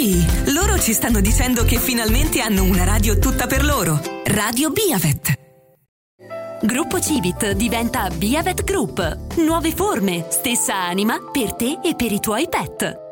Sì, loro ci stanno dicendo che finalmente hanno una radio tutta per loro. Radio Biavet. Gruppo Civit diventa Biavet Group. Nuove forme, stessa anima per te e per i tuoi pet.